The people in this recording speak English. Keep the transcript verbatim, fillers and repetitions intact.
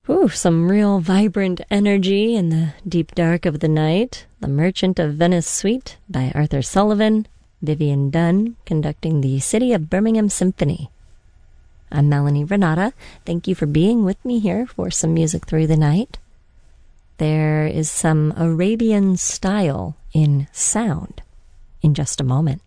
Ooh, some real vibrant energy in the deep dark of the night. The Merchant of Venice Suite by Arthur Sullivan, Vivian Dunn conducting the City of Birmingham Symphony. I'm Melanie Renata. Thank you for being with me here for some music through the night. There is some Arabian style in sound in just a moment.